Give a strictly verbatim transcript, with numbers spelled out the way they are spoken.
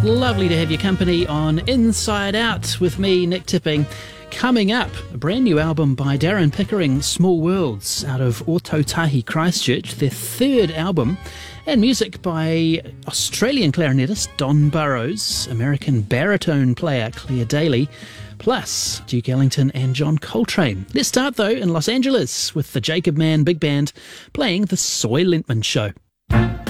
Lovely to have your company on Inside Out with me, Nick Tipping. Coming up, a brand new album by Darren Pickering, Small Worlds, out of Ōtautahi, Christchurch, their third album, and music by Australian clarinetist Don Burrows, American baritone player Claire Daly, plus Duke Ellington and John Coltrane. Let's start, though, in Los Angeles with the Jacob Mann Big Band playing the Soy Lentman Show.